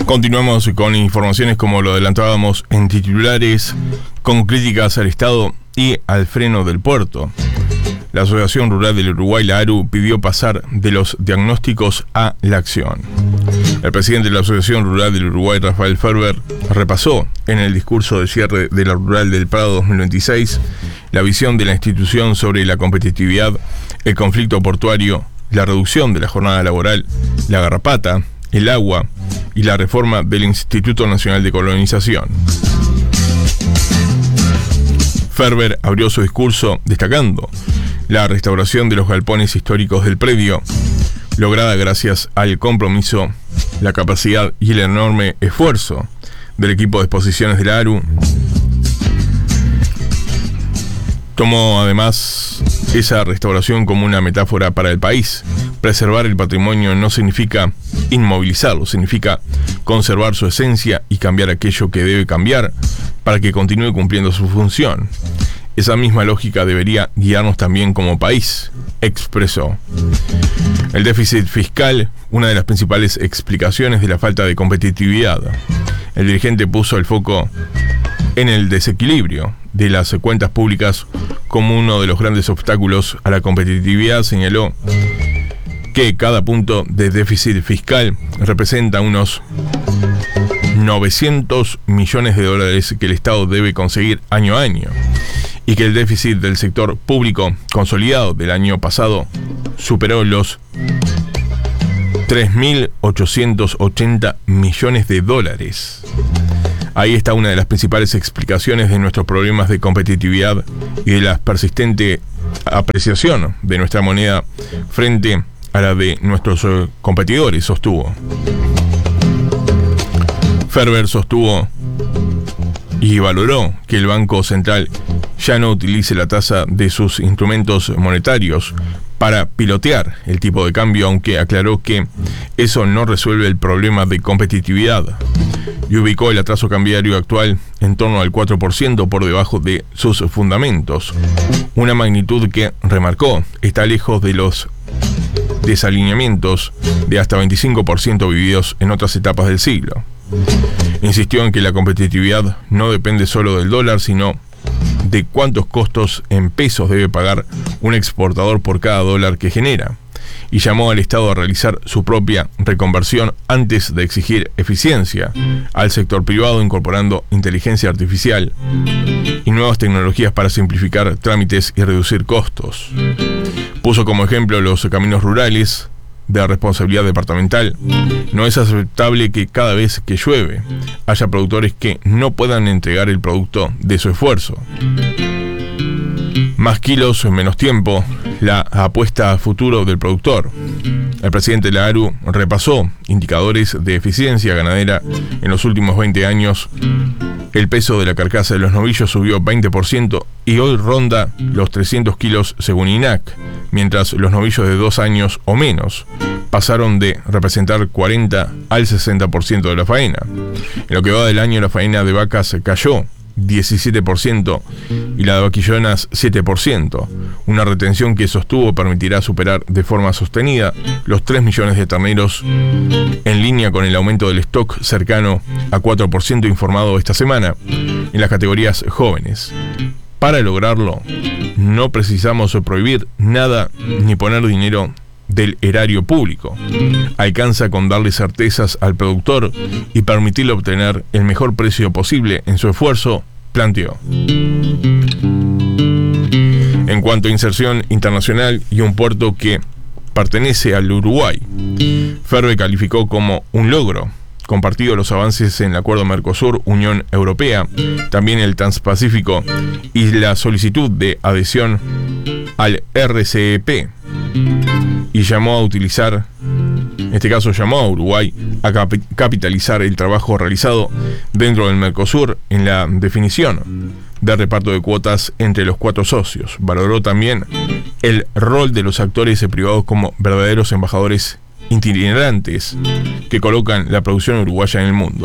Continuamos con informaciones como lo adelantábamos en titulares, con críticas al Estado y al freno del puerto. La Asociación Rural del Uruguay, la ARU, pidió pasar de los diagnósticos a la acción. El presidente de la Asociación Rural del Uruguay, Rafael Ferber, repasó en el discurso de cierre de la Rural del Prado 2026 la visión de la institución sobre la competitividad, el conflicto portuario, la reducción de la jornada laboral, la garrapata, el agua y la reforma del Instituto Nacional de Colonización. Ferber abrió su discurso destacando la restauración de los galpones históricos del predio, lograda gracias al compromiso, la capacidad y el enorme esfuerzo del equipo de exposiciones de la ARU. Tomó además esa restauración como una metáfora para el país. Preservar el patrimonio no significa inmovilizarlo, significa conservar su esencia y cambiar aquello que debe cambiar para que continúe cumpliendo su función. Esa misma lógica debería guiarnos también como país, expresó. El déficit fiscal, una de las principales explicaciones de la falta de competitividad. El dirigente puso el foco en el desequilibrio de las cuentas públicas como uno de los grandes obstáculos a la competitividad. Señaló que cada punto de déficit fiscal representa unos 900 millones de dólares que el Estado debe conseguir año a año, y que el déficit del sector público consolidado del año pasado superó los 3.880 millones de dólares. Ahí está una de las principales explicaciones de nuestros problemas de competitividad y de la persistente apreciación de nuestra moneda frente a la de nuestros competidores, sostuvo. Ferber sostuvo y valoró que el Banco Central ya no utilice la tasa de sus instrumentos monetarios para pilotear el tipo de cambio, aunque aclaró que eso no resuelve el problema de competitividad, y ubicó el atraso cambiario actual en torno al 4% por debajo de sus fundamentos, una magnitud que, remarcó, está lejos de los desalineamientos de hasta 25% vividos en otras etapas del siglo. Insistió en que la competitividad no depende solo del dólar, sino de cuántos costos en pesos debe pagar un exportador por cada dólar que genera, y llamó al Estado a realizar su propia reconversión antes de exigir eficiencia al sector privado, incorporando inteligencia artificial y nuevas tecnologías para simplificar trámites y reducir costos. Puso como ejemplo los caminos rurales de responsabilidad departamental. No es aceptable que cada vez que llueve haya productores que no puedan entregar el producto de su esfuerzo. Más kilos, menos tiempo, la apuesta a futuro del productor. El presidente de la ARU repasó indicadores de eficiencia ganadera en los últimos 20 años. El peso de la carcasa de los novillos subió 20% y hoy ronda los 300 kilos según INAC, mientras los novillos de 2 años o menos pasaron de representar 40 al 60% de la faena. En lo que va del año, la faena de vacas cayó 17% y la de vaquillonas 7%, una retención que sostuvo permitirá superar de forma sostenida los 3 millones de terneros, en línea con el aumento del stock cercano a 4% informado esta semana en las categorías jóvenes. Para lograrlo, no precisamos prohibir nada ni poner dinero del erario público. Alcanza con darle certezas al productor y permitirle obtener el mejor precio posible en su esfuerzo, planteó. En cuanto a inserción internacional y un puerto que pertenece al Uruguay, Ferber calificó como un logro compartido los avances en el acuerdo Mercosur-Unión Europea, también el Transpacífico y la solicitud de adhesión al RCEP, y llamó a utilizar, en este caso llamó a Uruguay a capitalizar el trabajo realizado dentro del Mercosur en la definición de reparto de cuotas entre los 4 socios. Valoró también el rol de los actores privados como verdaderos embajadores itinerantes que colocan la producción uruguaya en el mundo.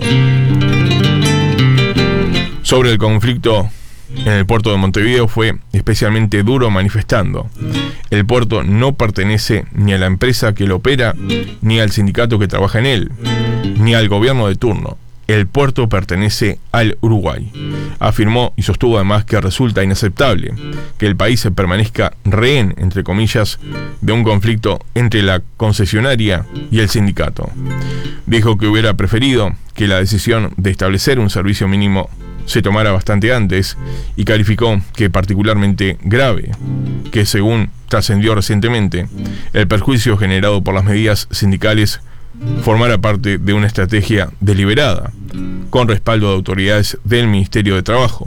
Sobre el conflicto en el puerto de Montevideo fue especialmente duro, manifestando: el puerto no pertenece ni a la empresa que lo opera ni al sindicato que trabaja en él. ni al gobierno de turno. El puerto pertenece al Uruguay. Afirmó y sostuvo además que resulta inaceptable que el país se permanezca rehén, entre comillas, de un conflicto entre la concesionaria y el sindicato. Dijo que hubiera preferido que la decisión de establecer un servicio mínimo se tomara bastante antes y calificó que particularmente grave, que según trascendió recientemente, el perjuicio generado por las medidas sindicales formara parte de una estrategia deliberada, con respaldo de autoridades del Ministerio de Trabajo.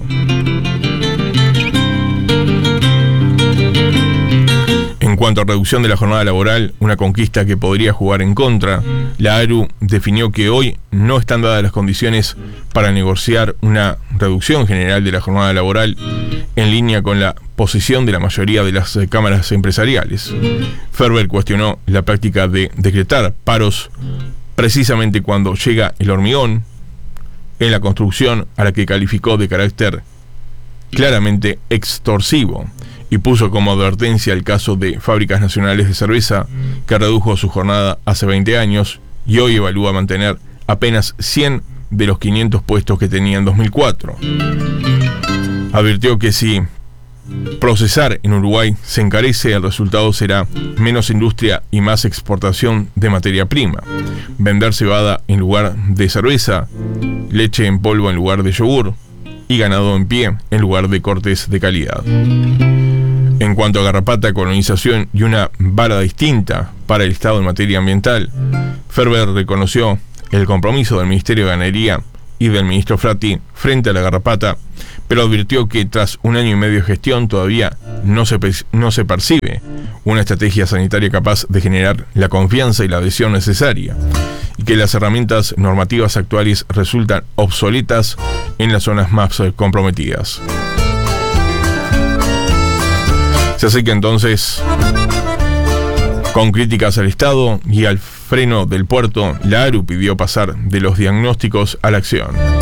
En cuanto a reducción de la jornada laboral, una conquista que podría jugar en contra, la ARU definió que hoy no están dadas las condiciones para negociar una reducción general de la jornada laboral en línea con la posición de la mayoría de las cámaras empresariales. Ferber cuestionó la práctica de decretar paros precisamente cuando llega el hormigón en la construcción, a la que calificó de carácter claramente extorsivo, y puso como advertencia el caso de Fábricas Nacionales de Cerveza, que redujo su jornada hace 20 años y hoy evalúa mantener apenas 100 de los 500 puestos que tenía en 2004. Advirtió que si procesar en Uruguay se encarece, el resultado será menos industria y más exportación de materia prima, vender cebada en lugar de cerveza, leche en polvo en lugar de yogur y ganado en pie en lugar de cortes de calidad. En cuanto a garrapata, colonización y una vara distinta para el Estado en materia ambiental, Ferber reconoció el compromiso del Ministerio de Ganadería y del ministro Frati frente a la garrapata, pero advirtió que tras un año y medio de gestión todavía no se percibe una estrategia sanitaria capaz de generar la confianza y la adhesión necesaria, y que las herramientas normativas actuales resultan obsoletas en las zonas más comprometidas. Se acerca entonces, con críticas al Estado y al freno del puerto, la ARU pidió pasar de los diagnósticos a la acción.